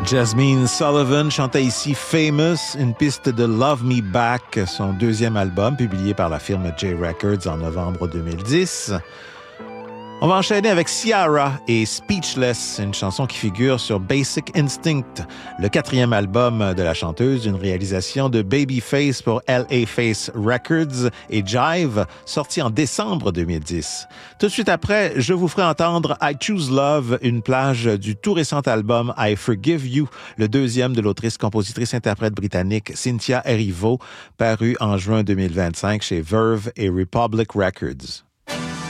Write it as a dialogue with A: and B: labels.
A: Jasmine Sullivan chantait ici Famous, une piste de Love Me Back, son deuxième album publié par la firme J Records en novembre 2010. On va enchaîner avec Ciara et Speechless, une chanson qui figure sur Basic Instinct, le quatrième album de la chanteuse, une réalisation de Babyface pour LA Face Records et Jive, sorti en décembre 2010. Tout de suite après, je vous ferai entendre I Choose Love, une plage du tout récent album I Forgive You, le deuxième de l'autrice, compositrice, interprète britannique Cynthia Erivo, paru en juin 2025 chez Verve et Republic Records.